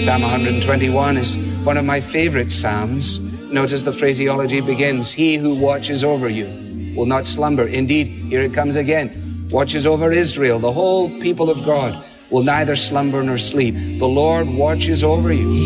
Psalm 121 is one of my favorite Psalms. Notice the phraseology begins, he who watches over you will not slumber. Indeed, here it comes again, watches over Israel, the whole people of God will neither slumber nor sleep. The Lord watches over you.